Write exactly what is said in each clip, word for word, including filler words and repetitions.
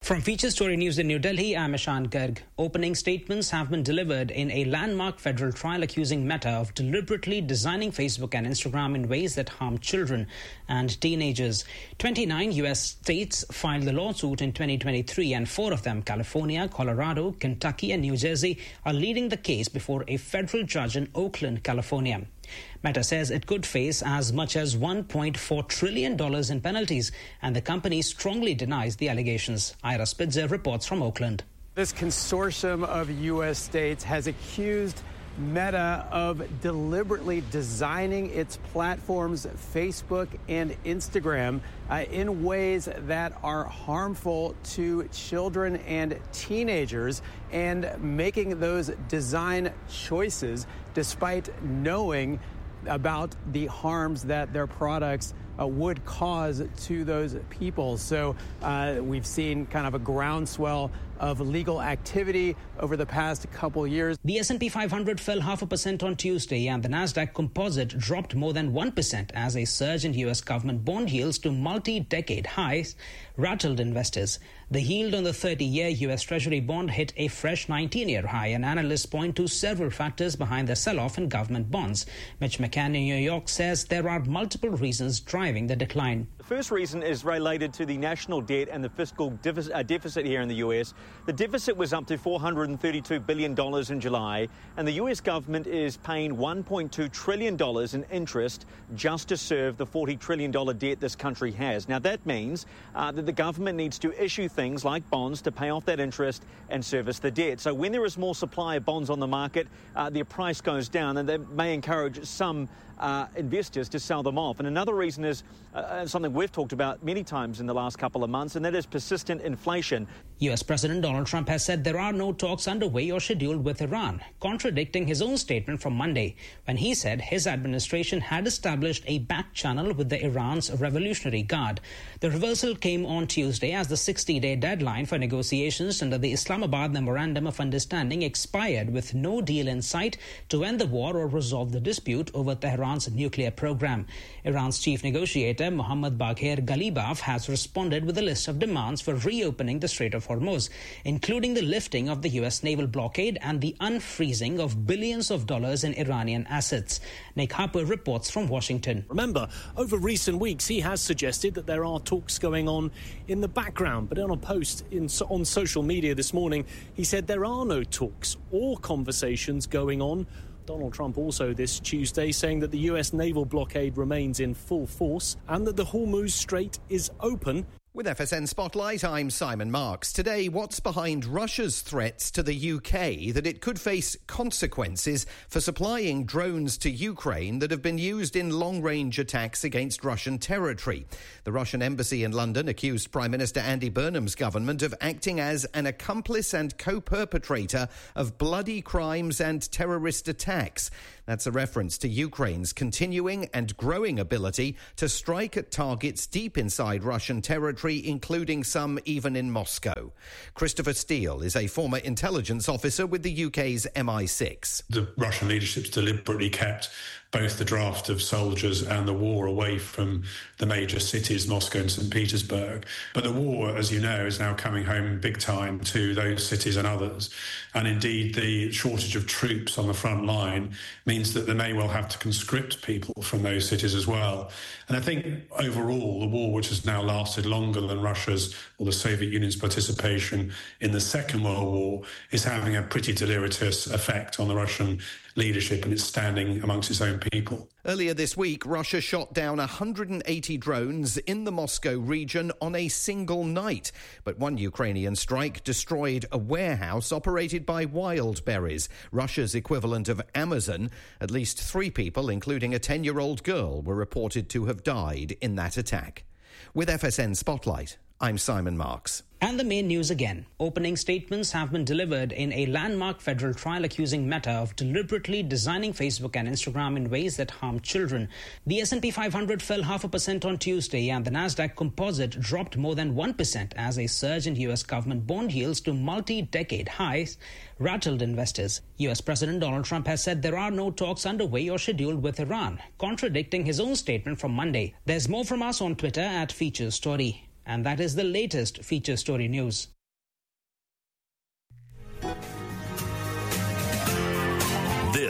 From Feature Story News in New Delhi, I'm Ishan Garg. Opening statements have been delivered in a landmark federal trial accusing Meta of deliberately designing Facebook and Instagram in ways that harm children and teenagers. twenty-nine U S states filed the lawsuit in twenty twenty-three, and four of them, California, Colorado, Kentucky and New Jersey, are leading the case before a federal judge in Oakland, California. Meta says it could face as much as one point four trillion dollars in penalties, and the company strongly denies the allegations. Ira Spitzer reports from Oakland. This consortium of U S states has accused Meta of deliberately designing its platforms, Facebook and Instagram, uh, in ways that are harmful to children and teenagers, and making those design choices despite knowing about the harms that their products uh, would cause to those people. So uh, we've seen kind of a groundswell of legal activity over the past couple years. The S and P five hundred fell half a percent on Tuesday, and the Nasdaq Composite dropped more than one percent as a surge in U S government bond yields to multi-decade highs rattled investors. The yield on the thirty-year U S Treasury bond hit a fresh nineteen-year high, and analysts point to several factors behind the sell-off in government bonds. Mitch McCann in New York says there are multiple reasons driving the decline. The first reason is related to the national debt and the fiscal deficit, uh, deficit here in the U S. The deficit was up to four hundred thirty-two billion dollars in July, and the U S government is paying one point two trillion dollars in interest just to serve the forty trillion dollars debt this country has. Now, that means uh, that the government needs to issue things like bonds to pay off that interest and service the debt. So when there is more supply of bonds on the market, uh, their price goes down, and that may encourage some Uh, investors to sell them off. And another reason is uh, something we've talked about many times in the last couple of months, and that is persistent inflation. U S President Donald Trump has said there are no talks underway or scheduled with Iran, contradicting his own statement from Monday when he said his administration had established a back channel with the Iran's Revolutionary Guard. The reversal came on Tuesday as the sixty-day deadline for negotiations under the Islamabad Memorandum of Understanding expired, with no deal in sight to end the war or resolve the dispute over Tehran Iran's nuclear program. Iran's chief negotiator, Mohammad Baghir Ghalibaf, has responded with a list of demands for reopening the Strait of Hormuz, including the lifting of the U S naval blockade and the unfreezing of billions of dollars in Iranian assets. Nick Harper reports from Washington. Remember, over recent weeks, he has suggested that there are talks going on in the background, but on a post in, on social media this morning, he said there are no talks or conversations going on. Donald Trump also this Tuesday saying that the U S naval blockade remains in full force and that the Hormuz Strait is open. With F S N Spotlight, I'm Simon Marks. Today, what's behind Russia's threats to the U K that it could face consequences for supplying drones to Ukraine that have been used in long-range attacks against Russian territory. The Russian embassy in London accused Prime Minister Andy Burnham's government of acting as an accomplice and co-perpetrator of bloody crimes and terrorist attacks. That's a reference to Ukraine's continuing and growing ability to strike at targets deep inside Russian territory, including some even in Moscow. Christopher Steele is a former intelligence officer with the U K's M I six. The Russian leadership's deliberately kept both the draft of soldiers and the war away from the major cities, Moscow and Saint Petersburg. But the war, as you know, is now coming home big time to those cities and others. And indeed, the shortage of troops on the front line means that they may well have to conscript people from those cities as well. And I think overall, the war, which has now lasted longer than Russia's or the Soviet Union's participation in the Second World War, is having a pretty deleterious effect on the Russian leadership and its standing amongst its own people. Earlier this week, Russia shot down one hundred eighty drones in the Moscow region on a single night. But one Ukrainian strike destroyed a warehouse operated by Wildberries, Russia's equivalent of Amazon. At least three people, including a ten-year-old girl, were reported to have died in that attack. With F S N Spotlight, I'm Simon Marks. And the main news again. Opening statements have been delivered in a landmark federal trial accusing Meta of deliberately designing Facebook and Instagram in ways that harm children. The S and P five hundred fell half a percent on Tuesday, and the Nasdaq Composite dropped more than one percent as a surge in U S government bond yields to multi-decade highs rattled investors. U S President Donald Trump has said there are no talks underway or scheduled with Iran, contradicting his own statement from Monday. There's more from us on Twitter at Feature Story. And that is the latest Feature Story news.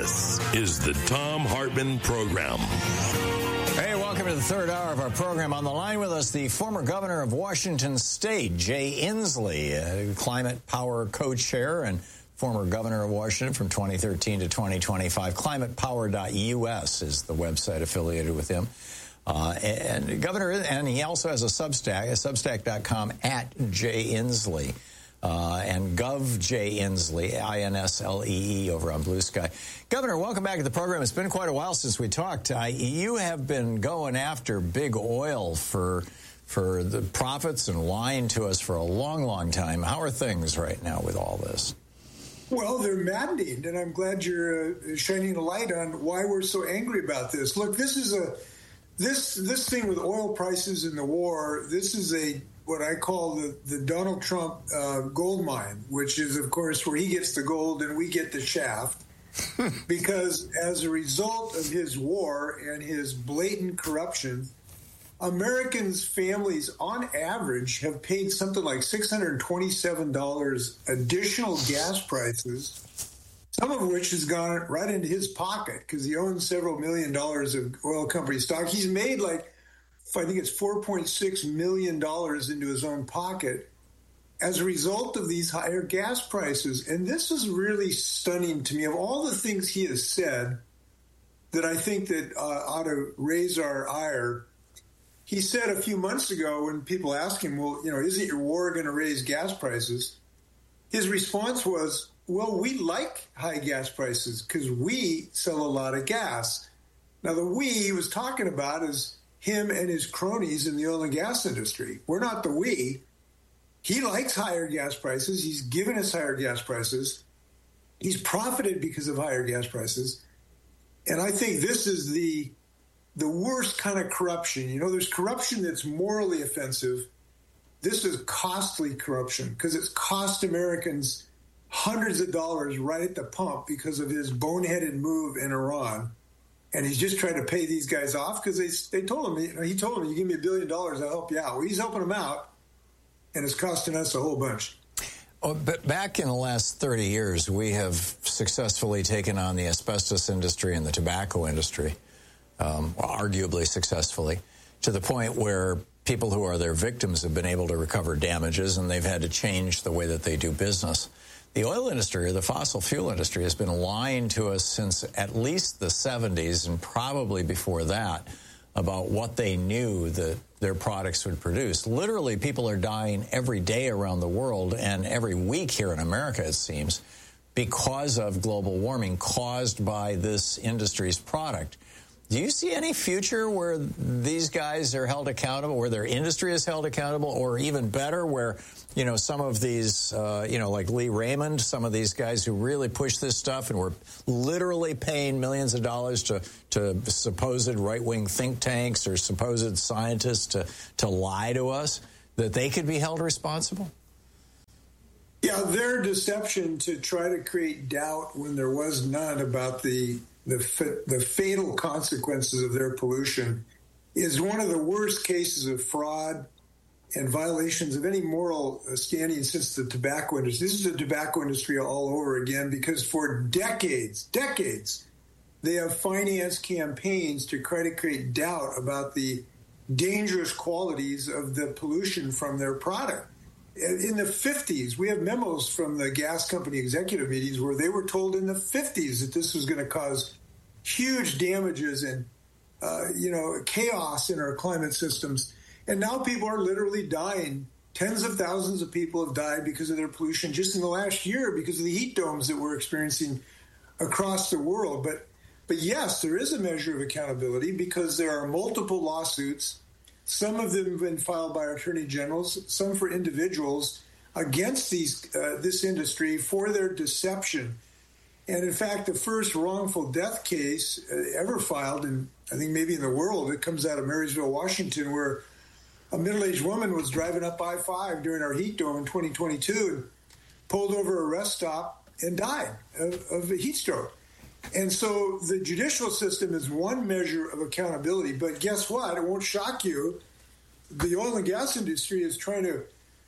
This is the Thom Hartmann Program. Hey, welcome to the third hour of our program. On the line with us, the former governor of Washington State, Jay Inslee, uh, Climate Power co-chair and former governor of Washington from twenty thirteen to twenty twenty-five. climate power dot U S is the website affiliated with him. Uh, and, and governor, and he also has a Substack, substack dot com at Jay Inslee. Uh, and Gov J Inslee, I N S L E E, over on Blue Sky. Governor, welcome back to the program. It's been quite a while since we talked. Uh, you have been going after big oil for for the profits and lying to us for a long, long time. How are things right now with all this? Well, they're maddening, and I'm glad you're uh, shining a light on why we're so angry about this. Look, this is a this this thing with oil prices and the war. This is a what I call the, the Donald Trump uh, gold mine, which is, of course, where he gets the gold and we get the shaft. Because as a result of his war and his blatant corruption, Americans' families, on average, have paid something like six hundred twenty-seven dollars additional gas prices, some of which has gone right into his pocket because he owns several million dollars of oil company stock. He's made like I think it's four point six million dollars into his own pocket as a result of these higher gas prices. And this is really stunning to me. Of all the things he has said that I think that uh, ought to raise our ire, he said a few months ago when people asked him, well, you know, isn't your war going to raise gas prices? His response was, well, we like high gas prices because we sell a lot of gas. Now, the we he was talking about is him and his cronies in the oil and gas industry. We're not the we. He likes higher gas prices. He's given us higher gas prices. He's profited because of higher gas prices. And I think this is the the worst kind of corruption. You know, there's corruption that's morally offensive. This is costly corruption because it's cost Americans hundreds of dollars right at the pump because of his boneheaded move in Iran. And he's just trying to pay these guys off because they they told him, you know, he told them, you give me a billion dollars, I'll help you out. Well, he's helping them out, and it's costing us a whole bunch. Oh, but back in the last thirty years, we have successfully taken on the asbestos industry and the tobacco industry, um, arguably successfully, to the point where people who are their victims have been able to recover damages, and they've had to change the way that they do business. The oil industry, or the fossil fuel industry, has been lying to us since at least the seventies and probably before that about what they knew that their products would produce. Literally, people are dying every day around the world and every week here in America, it seems, because of global warming caused by this industry's product. Do you see any future where these guys are held accountable, where their industry is held accountable, or even better, where, you know, some of these, uh, you know, like Lee Raymond, some of these guys who really push this stuff and were literally paying millions of dollars to, to supposed right-wing think tanks or supposed scientists to, to lie to us, that they could be held responsible? Yeah, their deception to try to create doubt when there was none about the The, the fatal consequences of their pollution is one of the worst cases of fraud and violations of any moral standing since the tobacco industry. This is the tobacco industry all over again, because for decades, decades, they have financed campaigns to try to create doubt about the dangerous qualities of the pollution from their product. In the fifties, we have memos from the gas company executive meetings where they were told in the fifties that this was going to cause huge damages and, uh, you know, chaos in our climate systems. And now people are literally dying. Tens of thousands of people have died because of their pollution just in the last year because of the heat domes that we're experiencing across the world. But, but yes, there is a measure of accountability because there are multiple lawsuits. Some of them have been filed by attorney generals, some for individuals against these uh, this industry for their deception. And in fact, the first wrongful death case uh, ever filed, in I think maybe in the world, it comes out of Marysville, Washington, where a middle-aged woman was driving up I five during our heat dome in twenty twenty-two and pulled over a rest stop and died of, of a heat stroke. And so the judicial system is one measure of accountability. But guess what? It won't shock you. The oil and gas industry is trying to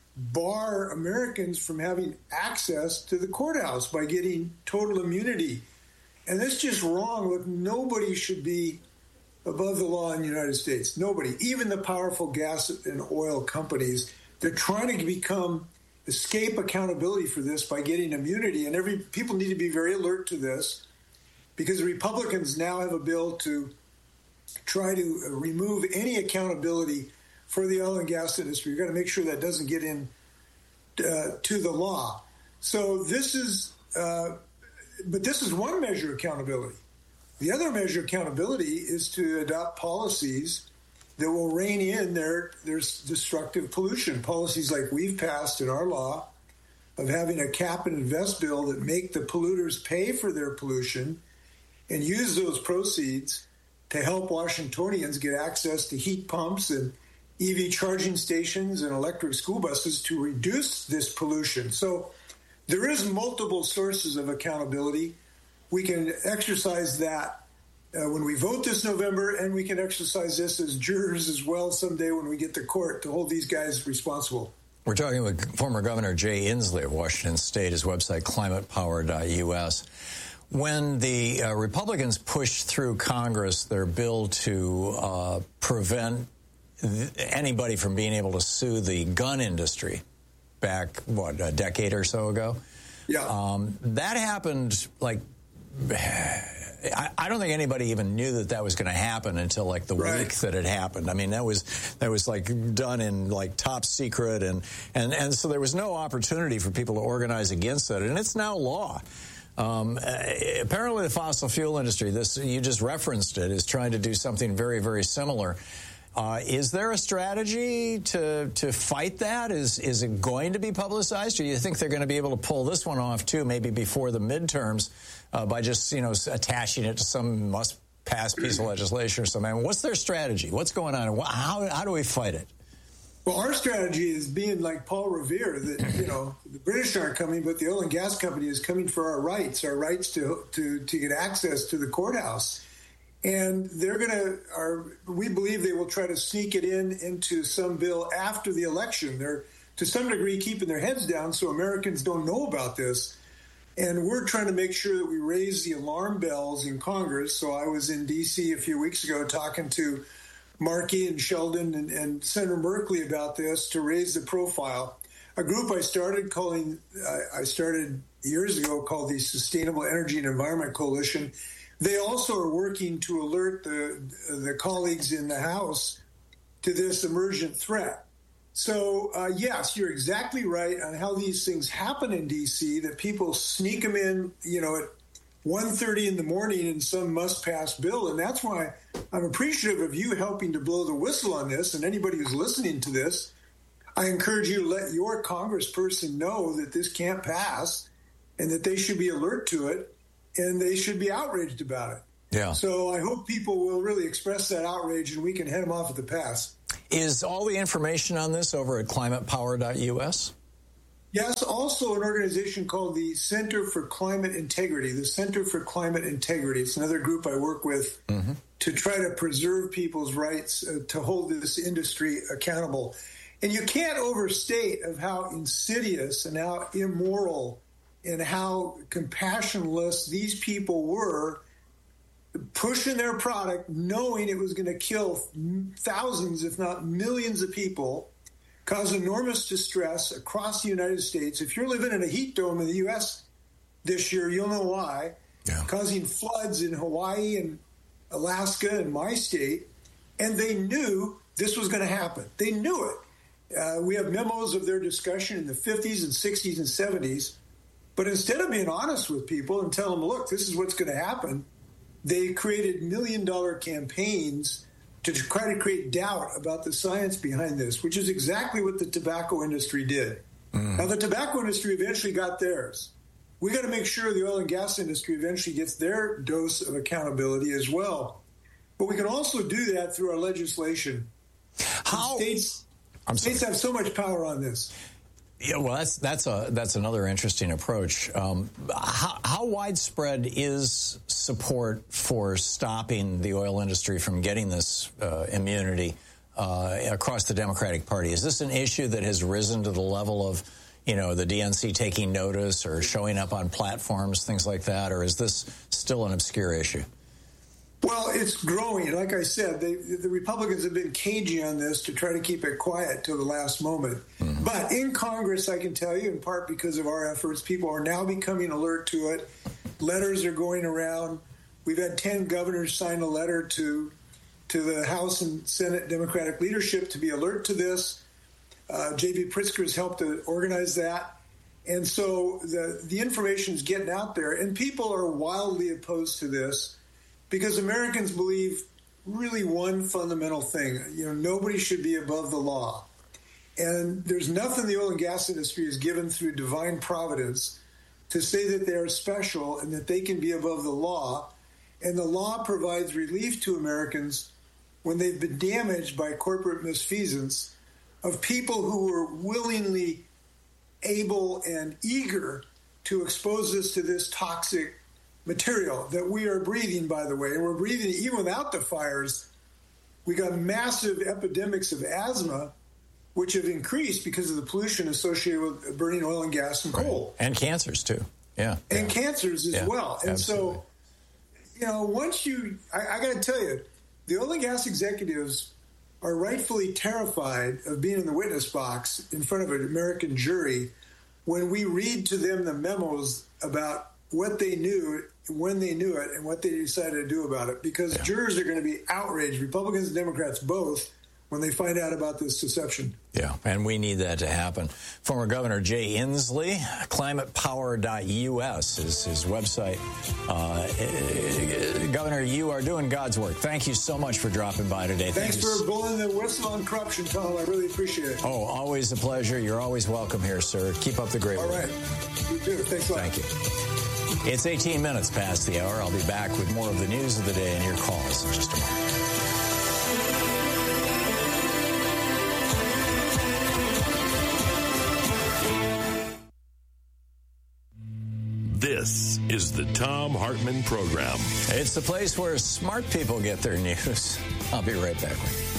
bar Americans from having access to the courthouse by getting total immunity. And that's just wrong. Look, nobody should be above the law in the United States. Nobody, even the powerful gas and oil companies, they're trying to become, escape accountability for this by getting immunity. And every people need to be very alert to this, because the Republicans now have a bill to try to remove any accountability for the oil and gas industry. You've got to make sure that doesn't get in uh, to the law. So this is, uh, but this is one measure of accountability. The other measure of accountability is to adopt policies that will rein in their, their destructive pollution. Policies like we've passed in our law of having a cap and invest bill that make the polluters pay for their pollution and use those proceeds to help Washingtonians get access to heat pumps and E V charging stations and electric school buses to reduce this pollution. So there is multiple sources of accountability. We can exercise that uh, when we vote this November, and we can exercise this as jurors as well someday when we get to court to hold these guys responsible. We're talking with former Governor Jay Inslee of Washington State, his website, climate power dot U S. When the uh, Republicans pushed through Congress their bill to uh, prevent th- anybody from being able to sue the gun industry back, what, a decade or so ago? Yeah. Um, that happened, like, I, I don't think anybody even knew that that was going to happen until, like, the right. week that it happened. I mean, that was, that was like, done in, like, top secret, and, and, and so there was no opportunity for people to organize against it, and it's now law. Um, apparently the fossil fuel industry, this you just referenced it, is trying to do something very, very similar. Uh, is there a strategy to to fight that? Is is it going to be publicized? Or do you think they're going to be able to pull this one off, too, maybe before the midterms, uh, by just, you know, attaching it to some must-pass piece of legislation or something? I mean, what's their strategy? What's going on? How, how do we fight it? Well, our strategy is being like Paul Revere, that, you know, the British aren't coming, but the oil and gas company is coming for our rights, our rights to to, to get access to the courthouse. And they're going to, our, we believe they will try to sneak it in into some bill after the election. They're, to some degree, keeping their heads down so Americans don't know about this. And we're trying to make sure that we raise the alarm bells in Congress. So I was in D C a few weeks ago talking to Markey and Sheldon and, and Senator Merkley about this to raise the profile. A group I started calling, uh, I started years ago called the Sustainable Energy and Environment Coalition. They also are working to alert the the colleagues in the House to this emergent threat. So, uh, yes, you're exactly right on how these things happen in D C, that people sneak them in, you know, at one thirty in the morning in some must-pass bill. And that's why I'm appreciative of you helping to blow the whistle on this. And anybody who's listening to this, I encourage you to let your congressperson know that this can't pass and that they should be alert to it and they should be outraged about it. Yeah. So I hope people will really express that outrage and we can head them off at the pass. Is all the information on this over at climate power dot U S? Yes, also an organization called the Center for Climate Integrity, the Center for Climate Integrity. It's another group I work with mm-hmm. to try to preserve people's rights, uh, to hold this industry accountable. And you can't overstate of how insidious and how immoral and how compassionless these people were, pushing their product, knowing it was going to kill thousands, if not millions of people, cause enormous distress across the United States. If you're living in a heat dome in the U S this year, you'll know why. Yeah. Causing floods in Hawaii and Alaska and my state. And they knew this was going to happen. They knew it. Uh, we have memos of their discussion in the fifties and sixties and seventies. But instead of being honest with people and tell them, look, this is what's going to happen, they created million-dollar campaigns to try to create doubt about the science behind this, which is exactly what the tobacco industry did. Mm. Now, the tobacco industry eventually got theirs. We got to make sure the oil and gas industry eventually gets their dose of accountability as well. But we can also do that through our legislation. How states, I'm states have so much power on this. Yeah, well, that's that's a that's another interesting approach. Um, how, how widespread is support for stopping the oil industry from getting this uh, immunity uh, across the Democratic Party? Is this an issue that has risen to the level of, you know, the D N C taking notice or showing up on platforms, things like that? Or is this still an obscure issue? Well, it's growing. Like I said, they, the Republicans have been cagey on this to try to keep it quiet till the last moment. Mm-hmm. But in Congress, I can tell you, in part because of our efforts, people are now becoming alert to it. Letters are going around. We've had ten governors sign a letter to to the House and Senate Democratic leadership to be alert to this. Uh, J B Pritzker has helped to organize that. And so the, the information is getting out there, and people are wildly opposed to this because Americans believe really one fundamental thing. You know, nobody should be above the law. And there's nothing the oil and gas industry is given through divine providence to say that they are special and that they can be above the law. And the law provides relief to Americans when they've been damaged by corporate misfeasance of people who were willingly able and eager to expose us to this toxic material that we are breathing, by the way. And we're breathing even without the fires. We got massive epidemics of asthma, which have increased because of the pollution associated with burning oil and gas and coal. Right. And cancers, too. Yeah. And yeah. cancers as yeah, well. And absolutely. so, you know, once you, I, I got to tell you, the oil and gas executives are rightfully terrified of being in the witness box in front of an American jury when we read to them the memos about what they knew, when they knew it, and what they decided to do about it. Because yeah. jurors are going to be outraged, Republicans and Democrats both, when they find out about this deception. Yeah, and we need that to happen. Former Governor Jay Inslee, climate power dot U S is his website. Uh, Governor, you are doing God's work. Thank you so much for dropping by today. Thanks Thank for blowing the whistle on corruption, Tom. I really appreciate it. Oh, always a pleasure. You're always welcome here, sir. Keep up the great All work. right. You too. Thanks a lot. Thank you. It's eighteen minutes past the hour. I'll be back with more of the news of the day and your calls in just a moment. This is the Thom Hartmann Program. It's the place where smart people get their news. I'll be right back with you.